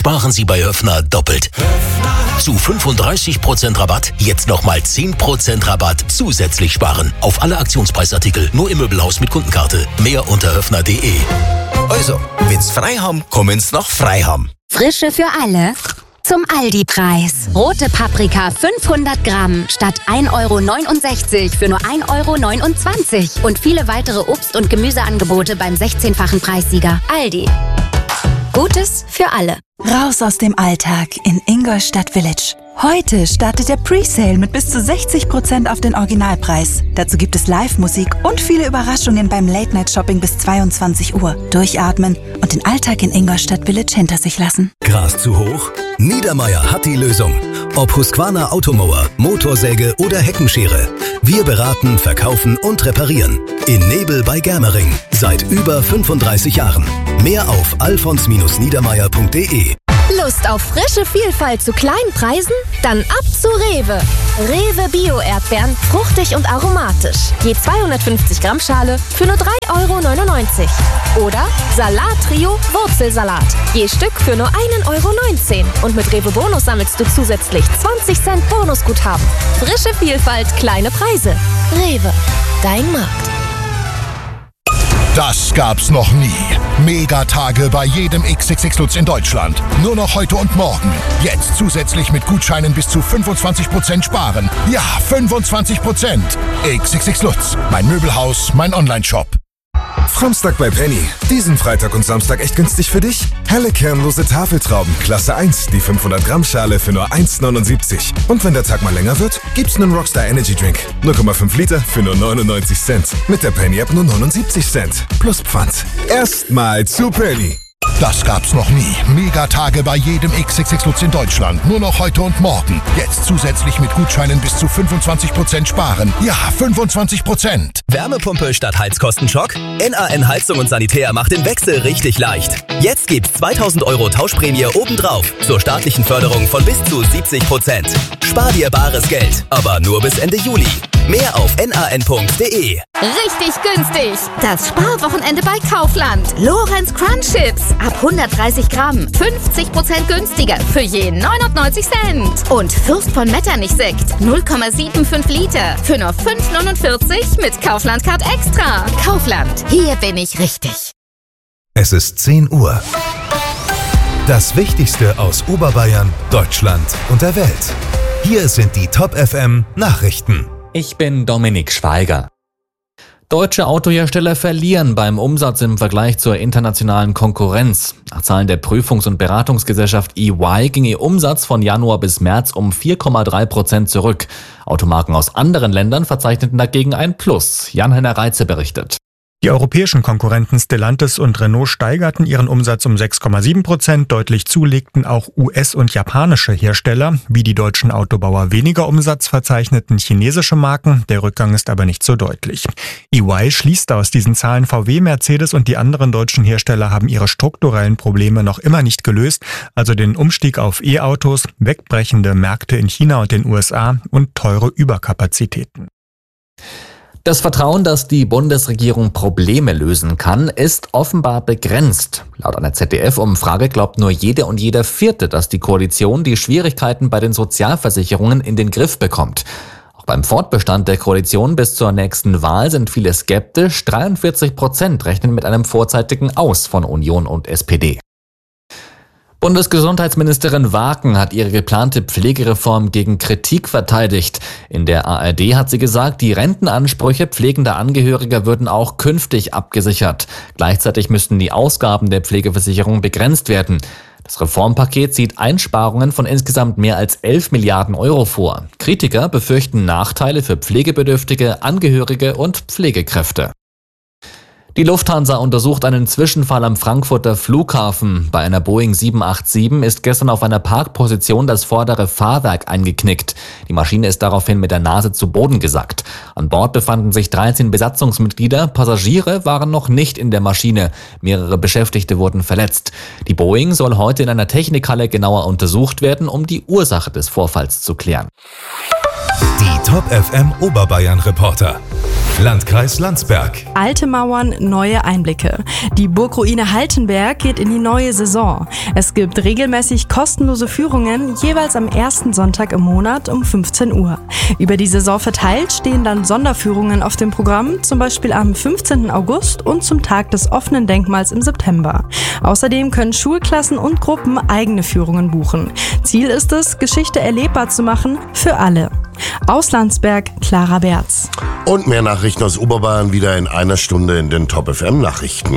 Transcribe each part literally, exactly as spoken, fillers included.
sparen Sie bei Höffner doppelt. Zu fünfunddreißig Prozent Rabatt jetzt nochmal zehn Prozent Rabatt zusätzlich sparen. Auf alle Aktionspreisartikel, nur im Möbelhaus mit Kundenkarte. Mehr unter höffner punkt de. Also, wenn's frei haben, kommen's nach Freiham. Frische für alle? Zum Aldi-Preis. Rote Paprika fünfhundert Gramm statt ein Euro neunundsechzig für nur ein Euro neunundzwanzig. Und viele weitere Obst- und Gemüseangebote beim sechzehnfachen Preissieger. Aldi. Gutes für alle. Raus aus dem Alltag in Ingolstadt Village. Heute startet der Presale mit bis zu sechzig Prozent auf den Originalpreis. Dazu gibt es Live-Musik und viele Überraschungen beim Late-Night-Shopping bis zweiundzwanzig Uhr. Durchatmen und den Alltag in Ingolstadt Village hinter sich lassen. Gras zu hoch? Niedermeyer hat die Lösung. Ob Husqvarna Automower, Motorsäge oder Heckenschere. Wir beraten, verkaufen und reparieren. In Nebel bei Germering. Seit über fünfunddreißig Jahren. Mehr auf alfons Bindestrich niedermeyer punkt de. Lust auf frische Vielfalt zu kleinen Preisen? Dann ab zu Rewe. Rewe Bio-Erdbeeren, fruchtig und aromatisch. Je zweihundertfünfzig Gramm Schale für nur drei Euro neunundneunzig. Oder Salat-Trio Wurzelsalat. Je Stück für nur ein Euro neunzehn. Und mit Rewe Bonus sammelst du zusätzlich zwanzig Cent Bonusguthaben. Frische Vielfalt, kleine Preise. Rewe, dein Markt. Das gab's noch nie. Megatage bei jedem X X X Lutz in Deutschland. Nur noch heute und morgen. Jetzt zusätzlich mit Gutscheinen bis zu fünfundzwanzig Prozent sparen. Ja, fünfundzwanzig Prozent. X X X Lutz. Mein Möbelhaus, mein Onlineshop. Framstag bei Penny. Diesen Freitag und Samstag echt günstig für dich? Helle kernlose Tafeltrauben, Klasse eins, die fünfhundert Gramm Schale für nur eins neunundsiebzig. Und wenn der Tag mal länger wird, gibt's einen Rockstar Energy Drink. null Komma fünf Liter für nur neunundneunzig Cent. Mit der Penny App nur neunundsiebzig Cent. Plus Pfand. Erstmal zu Penny. Das gab's noch nie. Megatage bei jedem X X X Lutz in Deutschland. Nur noch heute und morgen. Jetzt zusätzlich mit Gutscheinen bis zu fünfundzwanzig Prozent sparen. Ja, fünfundzwanzig Prozent. Wärmepumpe statt Heizkostenschock? N A N Heizung und Sanitär macht den Wechsel richtig leicht. Jetzt gibt's zweitausend Euro Tauschprämie obendrauf zur staatlichen Förderung von bis zu siebzig Prozent. Spar dir bares Geld, aber nur bis Ende Juli. Mehr auf n a n punkt de. Richtig günstig. Das Sparwochenende bei Kaufland. Lorenz Crunch Chips. Ab hundertdreißig Gramm. fünfzig Prozent günstiger. Für je neunundneunzig Cent. Und Fürst von Metternich Sekt. null Komma fünfundsiebzig Liter. Für nur fünf neunundvierzig mit Kaufland Card Extra. Kaufland. Hier bin ich richtig. Es ist zehn Uhr. Das Wichtigste aus Oberbayern, Deutschland und der Welt. Hier sind die Top F M Nachrichten. Ich bin Dominik Schweiger. Deutsche Autohersteller verlieren beim Umsatz im Vergleich zur internationalen Konkurrenz. Nach Zahlen der Prüfungs- und Beratungsgesellschaft E Y ging ihr Umsatz von Januar bis März um vier Komma drei Prozent zurück. Automarken aus anderen Ländern verzeichneten dagegen ein Plus. Jan-Henner Reitze berichtet. Die europäischen Konkurrenten Stellantis und Renault steigerten ihren Umsatz um sechs Komma sieben Prozent. Deutlich zulegten auch U S- und japanische Hersteller. Wie die deutschen Autobauer weniger Umsatz verzeichneten chinesische Marken. Der Rückgang ist aber nicht so deutlich. E Y schließt aus diesen Zahlen, V W, Mercedes und die anderen deutschen Hersteller haben ihre strukturellen Probleme noch immer nicht gelöst. Also den Umstieg auf E-Autos, wegbrechende Märkte in China und den U S A und teure Überkapazitäten. Das Vertrauen, dass die Bundesregierung Probleme lösen kann, ist offenbar begrenzt. Laut einer Z D F-Umfrage glaubt nur jede und jeder Vierte, dass die Koalition die Schwierigkeiten bei den Sozialversicherungen in den Griff bekommt. Auch beim Fortbestand der Koalition bis zur nächsten Wahl sind viele skeptisch. dreiundvierzig Prozent rechnen mit einem vorzeitigen Aus von Union und S P D. Bundesgesundheitsministerin Waken hat ihre geplante Pflegereform gegen Kritik verteidigt. In der A R D hat sie gesagt, die Rentenansprüche pflegender Angehöriger würden auch künftig abgesichert. Gleichzeitig müssten die Ausgaben der Pflegeversicherung begrenzt werden. Das Reformpaket sieht Einsparungen von insgesamt mehr als elf Milliarden Euro vor. Kritiker befürchten Nachteile für Pflegebedürftige, Angehörige und Pflegekräfte. Die Lufthansa untersucht einen Zwischenfall am Frankfurter Flughafen. Bei einer Boeing sieben acht sieben ist gestern auf einer Parkposition das vordere Fahrwerk eingeknickt. Die Maschine ist daraufhin mit der Nase zu Boden gesackt. An Bord befanden sich dreizehn Besatzungsmitglieder. Passagiere waren noch nicht in der Maschine. Mehrere Beschäftigte wurden verletzt. Die Boeing soll heute in einer Technikhalle genauer untersucht werden, um die Ursache des Vorfalls zu klären. Die Top F M Oberbayern Reporter. Landkreis Landsberg. Alte Mauern, neue Einblicke. Die Burgruine Haltenberg geht in die neue Saison. Es gibt regelmäßig kostenlose Führungen, jeweils am ersten Sonntag im Monat um fünfzehn Uhr. Über die Saison verteilt stehen dann Sonderführungen auf dem Programm, zum Beispiel am fünfzehnten August und zum Tag des offenen Denkmals im September. Außerdem können Schulklassen und Gruppen eigene Führungen buchen. Ziel ist es, Geschichte erlebbar zu machen für alle. Aus Landsberg, Clara Berz. Und mehr Nachrichten aus Oberbayern wieder in einer Stunde in den Top F M Nachrichten.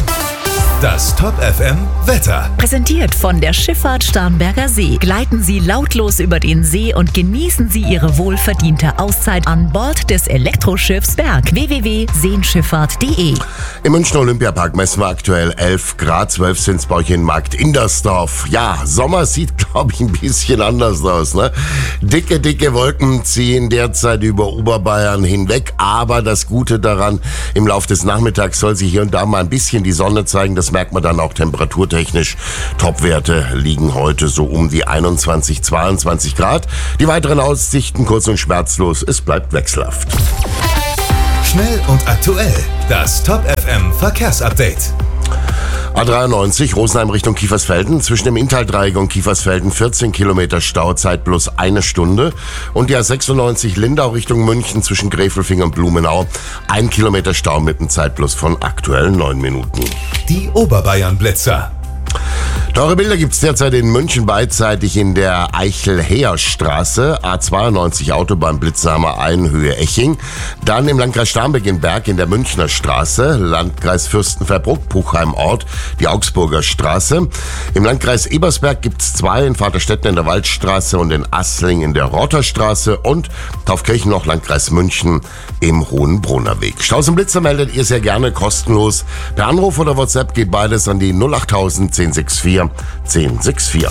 Das Top F M Wetter. Präsentiert von der Schifffahrt Starnberger See. Gleiten Sie lautlos über den See und genießen Sie Ihre wohlverdiente Auszeit an Bord des Elektroschiffs Berg. w w w punkt seenschifffahrt punkt de. Im Münchner Olympiapark messen wir aktuell elf Grad, zwölf sind es bei euch in Markt Indersdorf. Ja, Sommer sieht, glaube ich, ein bisschen anders aus, ne? Dicke, dicke Wolken ziehen derzeit über Oberbayern hinweg, aber das Gute daran, im Laufe des Nachmittags soll sich hier und da mal ein bisschen die Sonne zeigen. Das merkt man dann auch temperaturtechnisch. Topwerte liegen heute so um die einundzwanzig, zweiundzwanzig Grad. Die weiteren Aussichten kurz und schmerzlos. Es bleibt wechselhaft. Schnell und aktuell. Das Top F M Verkehrsupdate. A dreiundneunzig, Rosenheim Richtung Kiefersfelden. Zwischen dem Inntal-Dreieck und Kiefersfelden vierzehn Kilometer Stauzeit plus eine Stunde. Und die A sechsundneunzig Lindau Richtung München zwischen Gräfelfing und Blumenau. Ein Kilometer Stau mit einem Zeitplus von aktuell neun Minuten. Die Oberbayern-Blitzer. Teure Bilder gibt's derzeit in München beidseitig in der Eichel-Heer-Straße, A zweiundneunzig Autobahnblitzsamer Einhöhe Eching. Dann im Landkreis Starnberg in Berg in der Münchner Straße, Landkreis Fürstenfeldbruck, Puchheim Ort, die Augsburger Straße. Im Landkreis Ebersberg gibt's zwei, in Vaterstetten in der Waldstraße und in Assling in der Rotterstraße und Taufkirchen noch Landkreis München im Hohenbrunner Weg. Staus und Blitzer meldet ihr sehr gerne kostenlos. Per Anruf oder WhatsApp geht beides an die null achttausend zehn sechs vier zehn sechs vier.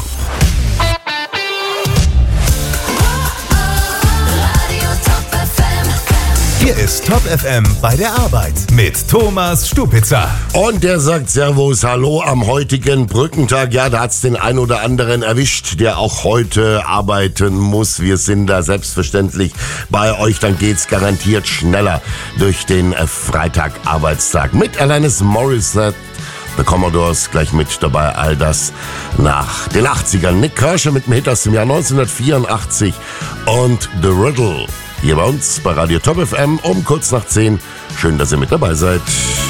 Hier ist Top F M bei der Arbeit mit Thomas Stupitzer. Und der sagt Servus, hallo am heutigen Brückentag. Ja, da hat's den ein oder anderen erwischt, der auch heute arbeiten muss. Wir sind da selbstverständlich bei euch. Dann geht's garantiert schneller durch den Freitag-Arbeitstag. Mit Alanis Morissette, The Commodores gleich mit dabei, all das nach den achtzigern. Nick Kershaw mit dem Hit aus dem Jahr neunzehnhundertvierundachtzig und The Riddle. Hier bei uns bei Radio Top F M um kurz nach zehn. Schön, dass ihr mit dabei seid.